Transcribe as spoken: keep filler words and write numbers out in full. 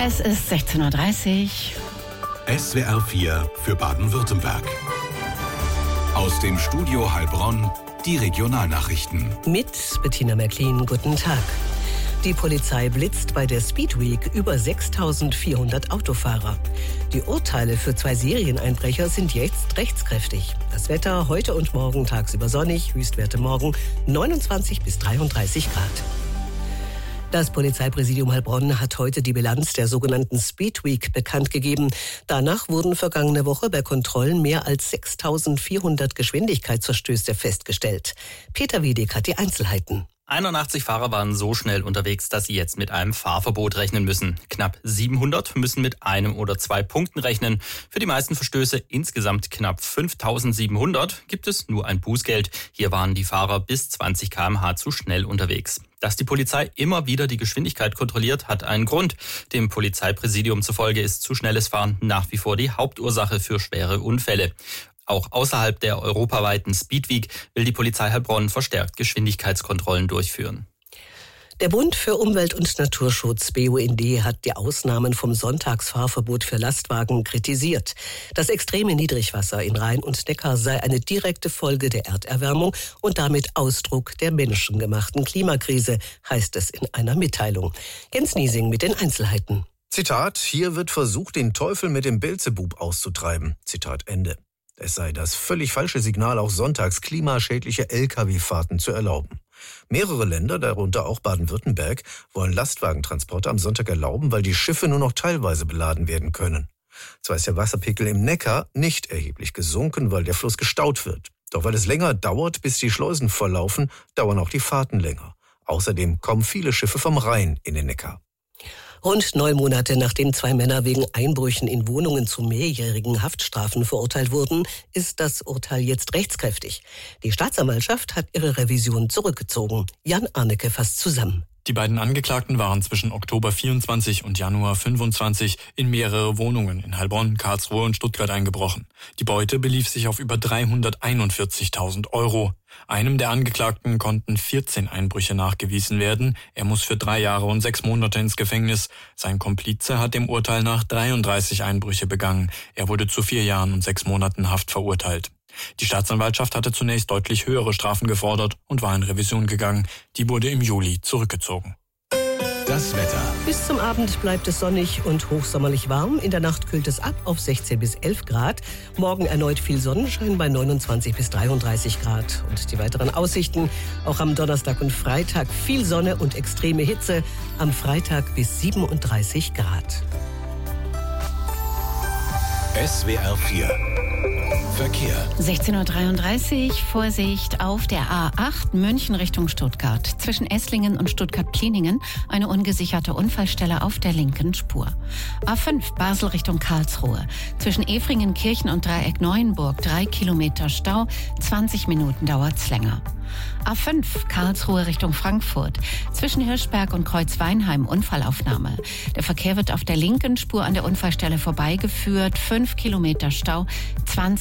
Es ist sechzehn Uhr dreißig. S W R vier für Baden-Württemberg. Aus dem Studio Heilbronn die Regionalnachrichten. Mit Bettina Märklin, guten Tag. Die Polizei blitzt bei der Speedweek über sechstausendvierhundert Autofahrer. Die Urteile für zwei Serieneinbrecher sind jetzt rechtskräftig. Das Wetter heute und morgen tagsüber sonnig, Höchstwerte morgen neunundzwanzig bis dreiunddreißig Grad. Das Polizeipräsidium Heilbronn hat heute die Bilanz der sogenannten Speedweek bekannt gegeben. Danach wurden vergangene Woche bei Kontrollen mehr als sechstausendvierhundert Geschwindigkeitsverstöße festgestellt. Peter Wiedek hat die Einzelheiten. einundachtzig Fahrer waren so schnell unterwegs, dass sie jetzt mit einem Fahrverbot rechnen müssen. Knapp siebenhundert müssen mit einem oder zwei Punkten rechnen. Für die meisten Verstöße, insgesamt knapp fünftausendsiebenhundert, gibt es nur ein Bußgeld. Hier waren die Fahrer bis zwanzig Kilometer pro Stunde zu schnell unterwegs. Dass die Polizei immer wieder die Geschwindigkeit kontrolliert, hat einen Grund. Dem Polizeipräsidium zufolge ist zu schnelles Fahren nach wie vor die Hauptursache für schwere Unfälle. Auch außerhalb der europaweiten Speedweek will die Polizei Heilbronn verstärkt Geschwindigkeitskontrollen durchführen. Der Bund für Umwelt und Naturschutz, B U N D, hat die Ausnahmen vom Sonntagsfahrverbot für Lastwagen kritisiert. Das extreme Niedrigwasser in Rhein und Neckar sei eine direkte Folge der Erderwärmung und damit Ausdruck der menschengemachten Klimakrise, heißt es in einer Mitteilung. Jens Niesing mit den Einzelheiten. Zitat, hier wird versucht, den Teufel mit dem Beelzebub auszutreiben. Zitat Ende. Es sei das völlig falsche Signal, auch sonntags klimaschädliche L K W-Fahrten zu erlauben. Mehrere Länder, darunter auch Baden-Württemberg, wollen Lastwagentransporte am Sonntag erlauben, weil die Schiffe nur noch teilweise beladen werden können. Zwar ist der Wasserpegel im Neckar nicht erheblich gesunken, weil der Fluss gestaut wird. Doch weil es länger dauert, bis die Schleusen volllaufen, dauern auch die Fahrten länger. Außerdem kommen viele Schiffe vom Rhein in den Neckar. Rund neun Monate nachdem zwei Männer wegen Einbrüchen in Wohnungen zu mehrjährigen Haftstrafen verurteilt wurden, ist das Urteil jetzt rechtskräftig. Die Staatsanwaltschaft hat ihre Revision zurückgezogen. Jan Arnecke fasst zusammen. Die beiden Angeklagten waren zwischen Oktober vierundzwanzig und Januar fünfundzwanzig in mehrere Wohnungen in Heilbronn, Karlsruhe und Stuttgart eingebrochen. Die Beute belief sich auf über dreihunderteinundvierzigtausend Euro. Einem der Angeklagten konnten vierzehn Einbrüche nachgewiesen werden. Er muss für drei Jahre und sechs Monate ins Gefängnis. Sein Komplize hat dem Urteil nach dreiunddreißig Einbrüche begangen. Er wurde zu vier Jahren und sechs Monaten Haft verurteilt. Die Staatsanwaltschaft hatte zunächst deutlich höhere Strafen gefordert und war in Revision gegangen. Die wurde im Juli zurückgezogen. Das Wetter. Bis zum Abend bleibt es sonnig und hochsommerlich warm. In der Nacht kühlt es ab auf sechzehn bis elf Grad. Morgen erneut viel Sonnenschein bei neunundzwanzig bis dreiunddreißig Grad. Und die weiteren Aussichten, auch am Donnerstag und Freitag viel Sonne und extreme Hitze. Am Freitag bis siebenunddreißig Grad. S W R vier Verkehr. sechzehn Uhr dreiunddreißig, Vorsicht auf der A acht München Richtung Stuttgart. Zwischen Esslingen und Stuttgart-Pliningen eine ungesicherte Unfallstelle auf der linken Spur. A fünf Basel Richtung Karlsruhe. Zwischen Efringen-Kirchen und Dreieck-Neuenburg drei Kilometer Stau, zwanzig Minuten dauert's länger. A fünf Karlsruhe Richtung Frankfurt. Zwischen Hirschberg und Kreuzweinheim Unfallaufnahme. Der Verkehr wird auf der linken Spur an der Unfallstelle vorbeigeführt. fünf Kilometer Stau, zwanzig